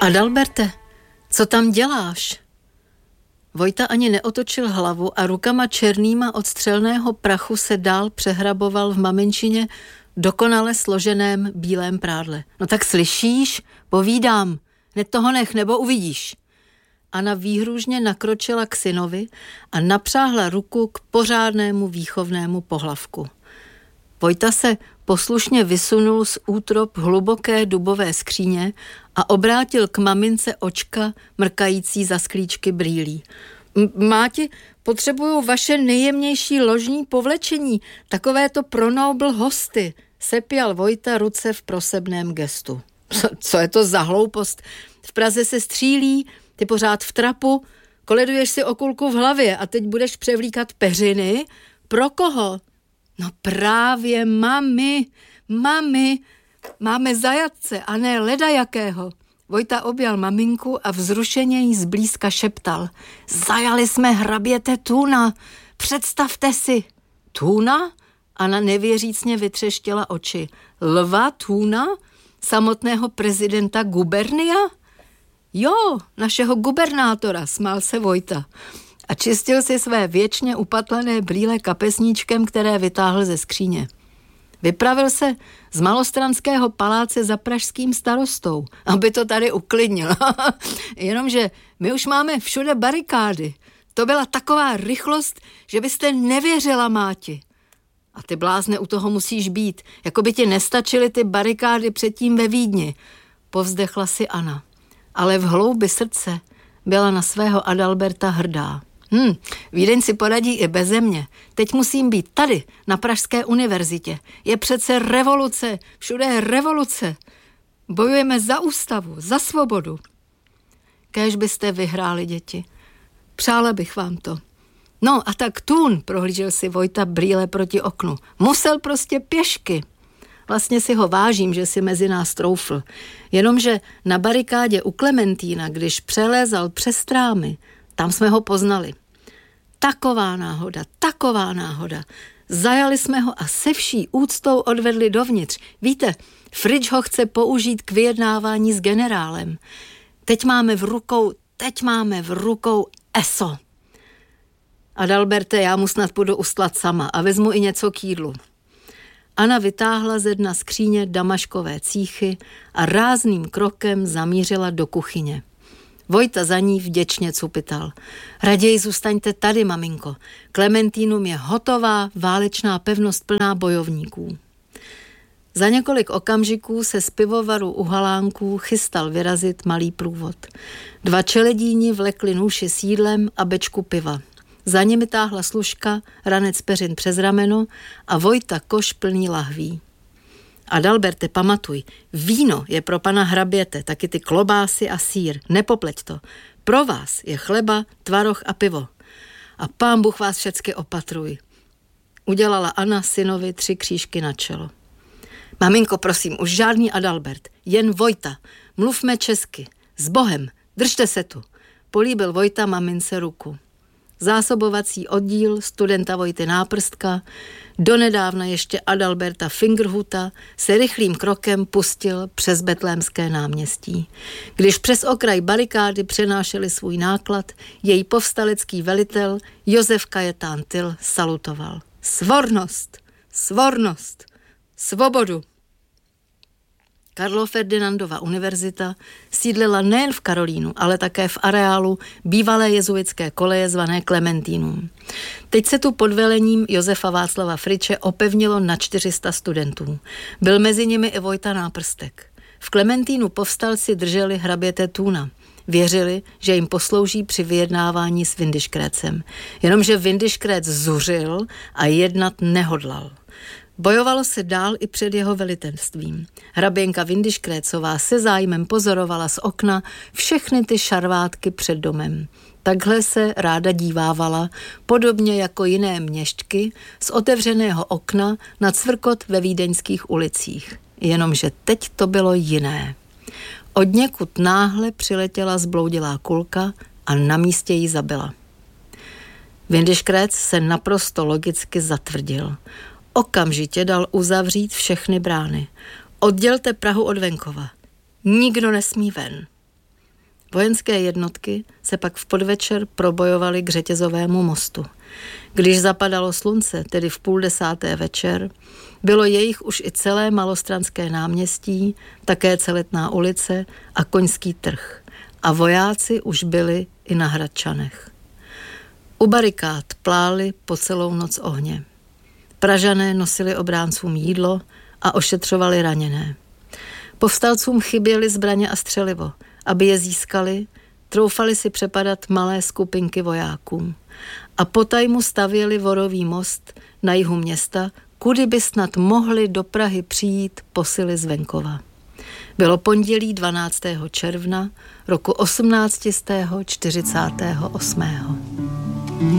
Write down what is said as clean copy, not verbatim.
Adalberte, co tam děláš? Vojta ani neotočil hlavu a rukama černýma od střelného prachu se dál přehraboval v maminčině dokonale složeném bílém prádle. No tak slyšíš? Povídám. Hned toho nech, nebo uvidíš. Anna výhružně nakročila k synovi a napřáhla ruku k pořádnému výchovnému pohlavku. Vojta se poslušně vysunul z útrop hluboké dubové skříně a obrátil k mamince očka mrkající za sklíčky brýlí. Máti, potřebuju vaše nejjemnější ložní povlečení, takovéto pro nobl hosty, sepěl Vojta ruce v prosebném gestu. Co je to za hloupost? V Praze se střílí, ty pořád v trapu, koleduješ si o kulku v hlavě a teď budeš převlíkat peřiny? Pro koho? No právě mami, máme zajatce a ne ledajakého. Vojta objal maminku a vzrušeně jí zblízka šeptal. Zajali jsme hraběte Tůna, představte si. Tůna? Anna nevěřícně vytřeštěla oči. Lva Tůna? Samotného prezidenta Gubernia? Jo, našeho gubernátora, smál se Vojta. A čistil si své věčně upatlané brýle kapesníčkem, které vytáhl ze skříně. Vypravil se z Malostranského paláce za pražským starostou, aby to tady uklidnil. Jenomže my už máme všude barikády. To byla taková rychlost, že byste nevěřila, Máti. A ty blázne u toho musíš být, jako by ti nestačily ty barikády předtím ve Vídni. Povzdechla si Anna. Ale v hloubi srdce byla na svého Adalberta hrdá. Vídeň si poradí i beze mě. Teď musím být tady, na Pražské univerzitě. Je přece revoluce, všude je revoluce. Bojujeme za ústavu, za svobodu. Kéž byste vyhráli, děti. Přála bych vám to. No a tak Tůn, prohlížel si Vojta brýle proti oknu. Musel prostě pěšky. Vlastně si ho vážím, že si mezi nás troufl. Jenomže na barikádě u Klementína, když přelézal přes trámy, tam jsme ho poznali. Taková náhoda. Zajali jsme ho a se vší úctou odvedli dovnitř. Víte, Fridž ho chce použít k vyjednávání s generálem. Teď máme v rukou ESO. Adalberte, já mu snad půjdu ustlat sama a vezmu i něco k jídlu. Anna vytáhla ze dna skříně damaškové cíchy a rázným krokem zamířila do kuchyně. Vojta za ní vděčně cupital. Raději zůstaňte tady, maminko. Klementínum je hotová válečná pevnost plná bojovníků. Za několik okamžiků se z pivovaru u halánků chystal vyrazit malý průvod. 2 čeledíni vlekli nůši s jídlem a bečku piva. Za nimi táhla služka, ranec peřin přes rameno a Vojta koš plný lahví. Adalberte, pamatuj, víno je pro pana hraběte, taky ty klobásy a sýr, nepopleť to. Pro vás je chleba, tvaroh a pivo. A pán Bůh vás všecky opatruj. Udělala Anna synovi 3 křížky na čelo. Maminko, prosím, už žádný Adalbert, jen Vojta. Mluvme česky. S Bohem, držte se tu. Políbil Vojta mamince ruku. Zásobovací oddíl studenta Vojty Náprstka, donedávna ještě Adalberta Fingerhuta, se rychlým krokem pustil přes Betlémské náměstí. Když přes okraj barikády přenášeli svůj náklad, její povstalecký velitel Josef Kajetán Tyl salutoval. Svornost, svobodu. Karlo Ferdinandova univerzita sídlila nejen v Karolínu, ale také v areálu bývalé jezuitské koleje zvané Klementínum. Teď se tu pod velením Josefa Václava Friče opevnilo na 400 studentů. Byl mezi nimi i Vojta Náprstek. V Klementínu povstalci drželi hraběte Tůna. Věřili, že jim poslouží při vyjednávání s Windischgrätzem. Jenomže Windischgrätz zuřil a jednat nehodlal. Bojovalo se dál i před jeho velitelstvím. Hraběnka Windischgrätzová se zájmem pozorovala z okna všechny ty šarvátky před domem. Takhle se ráda dívávala, podobně jako jiné měšťky, z otevřeného okna na cvrkot ve vídeňských ulicích. Jenomže teď to bylo jiné. Odněkud náhle přiletěla zbloudilá kulka a na místě ji zabila. Windischgrätz se naprosto logicky zatvrdil. Okamžitě dal uzavřít všechny brány. Oddělte Prahu od venkova. Nikdo nesmí ven. Vojenské jednotky se pak v podvečer probojovaly k Řetězovému mostu. Když zapadalo slunce, tedy v 9:30 večer, bylo jejich už i celé Malostranské náměstí, také Celetná ulice a Koňský trh. A vojáci už byli i na Hradčanech. U barikád pláli po celou noc ohně. Pražané nosili obráncům jídlo a ošetřovali raněné. Povstalcům chyběly zbraně a střelivo. Aby je získali, troufali si přepadat malé skupinky vojáků. A potajmu stavěli Vorový most na jihu města, kudy by snad mohli do Prahy přijít posily z venkova. Bylo pondělí 12. června roku 1848.